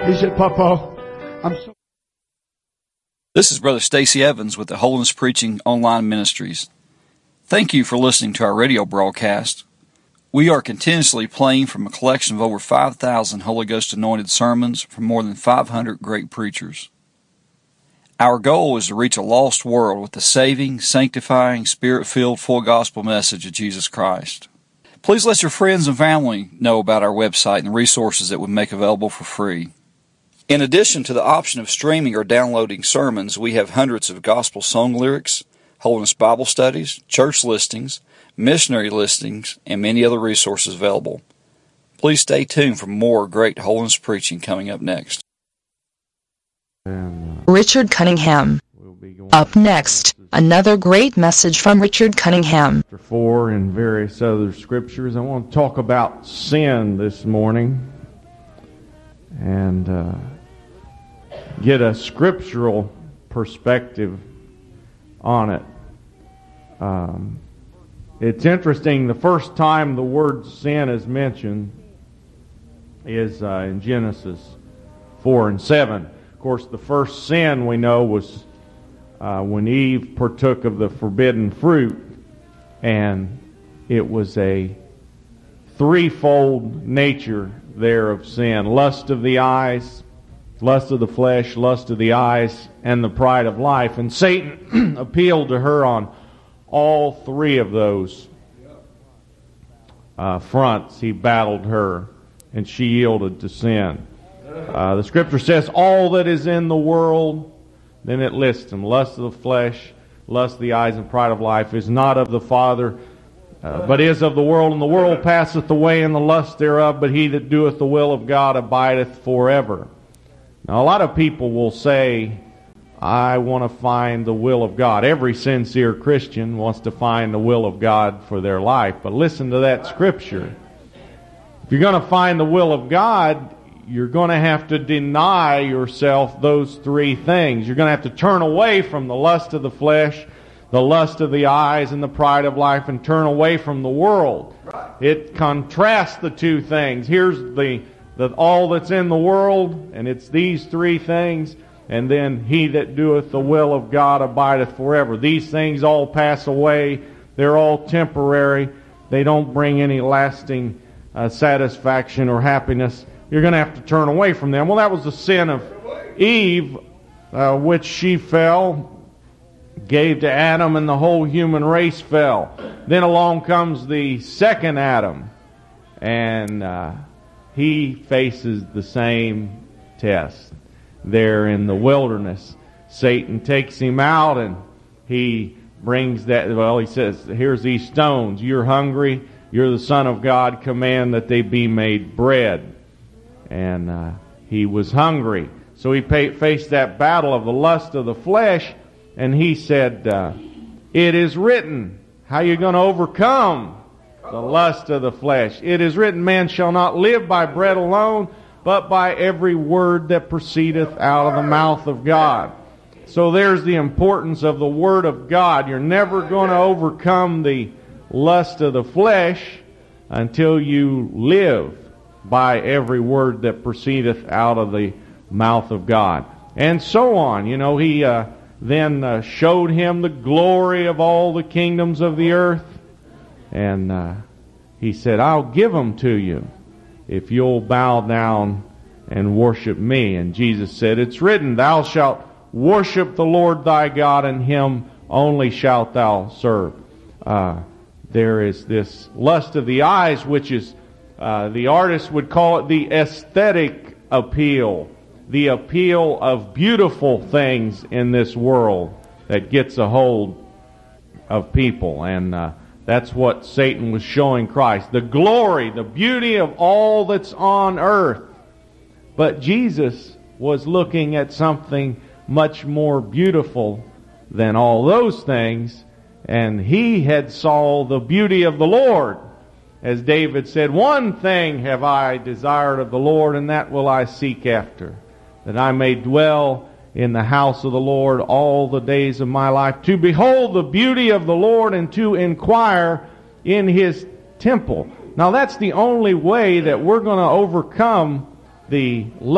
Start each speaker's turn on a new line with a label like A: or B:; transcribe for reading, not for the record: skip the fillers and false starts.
A: He said, Papa, I'm so...
B: This is Brother Stacy Evans with the Holiness Preaching Online Ministries. Thank you for listening to our radio broadcast. We are continuously playing from a collection of over 5,000 Holy Ghost anointed sermons from more than 500 great preachers. Our goal is to reach a lost world with the saving, sanctifying, Spirit-filled, full gospel message of Jesus Christ. Please let your friends and family know about our website and the resources that we make available for free. In addition to the option of streaming or downloading sermons, we have hundreds of gospel song lyrics, Holiness Bible studies, church listings, missionary listings, and many other resources available. Please stay tuned for more great holiness preaching coming up next.
C: Richard Cunningham. Up next, another great message from Richard Cunningham.
D: Chapter 4 and various other scriptures. I want to talk about sin this morning and get a scriptural perspective on it. It's interesting, the first time the word sin is mentioned is in Genesis 4 and 7. Of course, the first sin we know was when Eve partook of the forbidden fruit, and it was a threefold nature there of sin: lust of the eyes, lust of the flesh, lust of the eyes, and the pride of life. And Satan appealed to her on all three of those fronts. He battled her, and she yielded to sin. The scripture says, all that is in the world, then it lists them: lust of the flesh, lust of the eyes, and pride of life, is not of the Father, but is of the world. And the world passeth away, and the lust thereof, but he that doeth the will of God abideth forever. Now, a lot of people will say, I want to find the will of God. Every sincere Christian wants to find the will of God for their life. But listen to that scripture. If you're going to find the will of God, you're going to have to deny yourself those three things. You're going to have to turn away from the lust of the flesh, the lust of the eyes, and the pride of life, and turn away from the world. It contrasts the two things. Here's the all that's in the world, and it's these three things, and then he that doeth the will of God abideth forever. These things all pass away. They're all temporary. They don't bring any lasting satisfaction or happiness. You're going to have to turn away from them. Well, that was the sin of Eve, which she fell, gave to Adam, and the whole human race fell. Then along comes the second Adam, and he faces the same test there in the wilderness. Satan takes him out, and he brings that, well, he says, here's these stones. You're hungry. You're the Son of God. Command that they be made bread. And he was hungry. So he faced that battle of the lust of the flesh, and he said, it is written. How are you going to overcome the lust of the flesh? It is written, man shall not live by bread alone, but by every word that proceedeth out of the mouth of God. So there's the importance of the Word of God. You're never going to overcome the lust of the flesh until you live by every word that proceedeth out of the mouth of God. And so on. You know, he then showed him the glory of all the kingdoms of the earth. And he said, I'll give them to you if you'll bow down and worship me. And Jesus said, it's written, thou shalt worship the Lord thy God, and him only shalt thou serve. There is this lust of the eyes, which is, the artist would call it the aesthetic appeal. The appeal of beautiful things in this world that gets a hold of people. And that's what Satan was showing Christ. The glory, the beauty of all that's on earth. But Jesus was looking at something much more beautiful than all those things. And he had saw the beauty of the Lord. As David said, one thing have I desired of the Lord, and that will I seek after, that I may dwell in the house of the Lord all the days of my life, to behold the beauty of the Lord and to inquire in His temple. Now that's the only way that we're going to overcome the